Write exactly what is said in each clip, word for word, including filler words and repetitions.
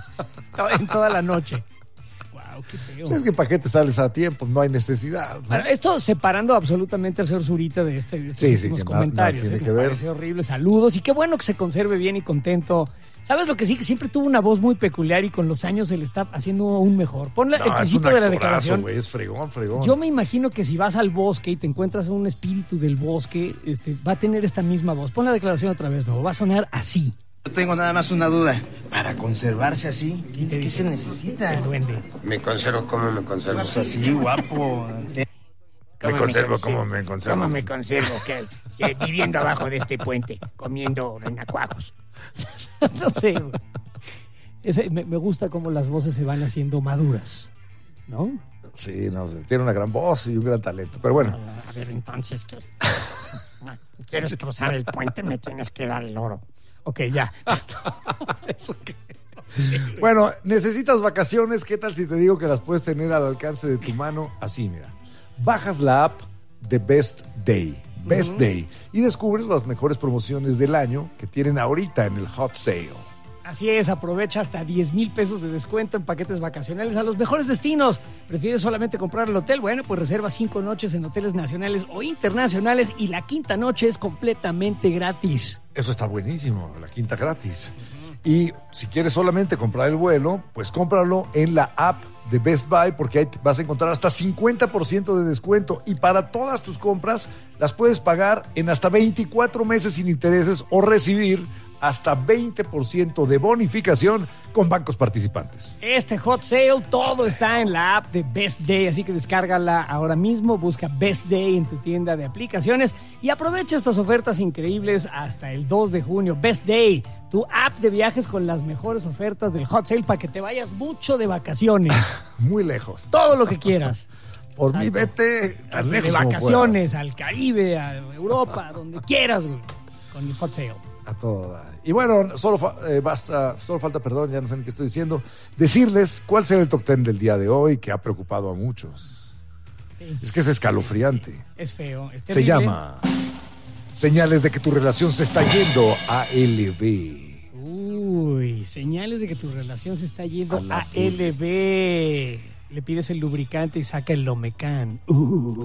en toda la noche. Wow, qué feo. Es que para qué te sales a tiempo, no hay necesidad, ¿no? Bueno, esto separando absolutamente al señor Zurita de, este, de estos sí, sí, últimos que nada, comentarios. nada tiene ¿eh? que Me ver. parece horrible. Saludos y qué bueno que se conserve bien y contento. ¿Sabes lo que sí? Que siempre tuvo una voz muy peculiar y con los años se le está haciendo aún mejor. Ponle No, el es principio un de la actorazo, declaración. güey, es fregón, fregón. Yo me imagino que si vas al bosque y te encuentras un espíritu del bosque, este, va a tener esta misma voz. Pon la declaración otra vez, no, va a sonar así. Yo tengo nada más una duda. Para conservarse así, ¿qué, ¿qué se necesita? El duende. Me conservo, ¿cómo me conservo? Pues así, guapo. Me conservo como me conservo. ¿Cómo me conservo? ¿Qué? Sí, viviendo abajo de este puente, comiendo renacuajos. No sé, güey. Ese, me, me gusta cómo las voces se van haciendo maduras, ¿no? Sí, no, tiene una gran voz y un gran talento. Pero bueno. A ver, entonces, ¿qué? ¿Quieres cruzar el puente? Me tienes que dar el oro. Ok, ya. ¿Eso qué? Bueno, necesitas vacaciones. ¿Qué tal si te digo que las puedes tener al alcance de tu mano? Así, mira. Bajas la app de Best Day. Best uh-huh. Day. Y descubres las mejores promociones del año que tienen ahorita en el Hot Sale. Así es, aprovecha hasta diez mil pesos de descuento en paquetes vacacionales a los mejores destinos. ¿Prefieres solamente comprar el hotel? Bueno, pues reserva cinco noches en hoteles nacionales o internacionales y la quinta noche es completamente gratis. Eso está buenísimo, la quinta gratis. Uh-huh. Y si quieres solamente comprar el vuelo, pues cómpralo en la app de Best Buy porque ahí vas a encontrar hasta cincuenta por ciento de descuento y para todas tus compras las puedes pagar en hasta veinticuatro meses sin intereses o recibir hasta veinte por ciento de bonificación con bancos participantes. Este Hot Sale, todo hot está sale. En la app de Best Day, así que descárgala ahora mismo, busca Best Day en tu tienda de aplicaciones y aprovecha estas ofertas increíbles hasta el dos de junio. Best Day, tu app de viajes con las mejores ofertas del Hot Sale para que te vayas mucho de vacaciones. Muy lejos. Todo lo que quieras. Por Exacto. mí vete tan lejos de vacaciones, como al Caribe, a Europa, donde quieras, güey, con el Hot Sale. A todo. Y bueno, solo fa- eh, basta, solo falta, perdón, ya no sé ni qué estoy diciendo, decirles cuál será el top ten del día de hoy que ha preocupado a muchos. Sí. Es que es escalofriante. Es feo. Es se llama Señales de que tu relación se está yendo a L B. Uy, señales de que tu relación se está yendo a, a L B. Le pides el lubricante y saca el Lomecán. Uh.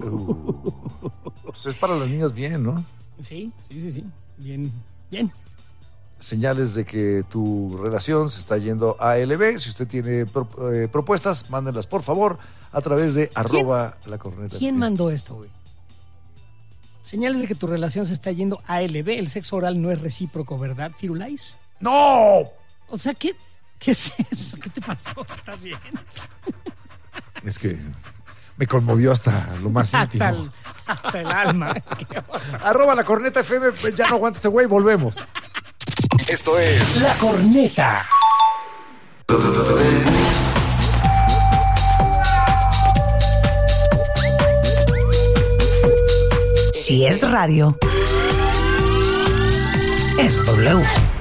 Uh. Pues es para las niñas bien, ¿no? Sí, sí, sí, sí. Bien, bien. Señales de que tu relación se está yendo a L B. Si usted tiene pro, eh, propuestas, mándenlas por favor a través de arroba la corneta. ¿Quién mandó esto, güey? Señales de que tu relación se está yendo a L B. El sexo oral no es recíproco, ¿verdad, Firulais? ¡No! O sea, ¿qué, qué es eso? ¿Qué te pasó? ¿Estás bien? Es que me conmovió hasta lo más hasta íntimo. El, hasta el alma. Arroba la corneta F M, ya no aguanta este güey, volvemos. Esto es La Corneta. Si es radio, es W.